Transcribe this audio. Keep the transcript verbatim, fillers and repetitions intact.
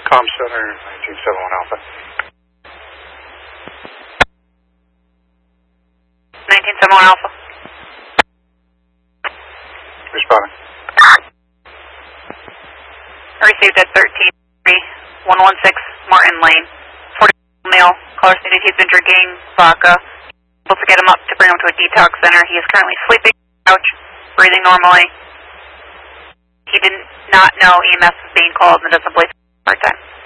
Com Center, nineteen seventy-one Alpha. nineteen seventy-one Alpha. Responding. Received at thirteen three one one six Martin Lane. forty male. Caller stated he's been drinking vodka. Able to get him up to bring him to a detox center. He is currently sleeping on the couch, breathing normally. He did not know E M S was being called and doesn't believe it's part time.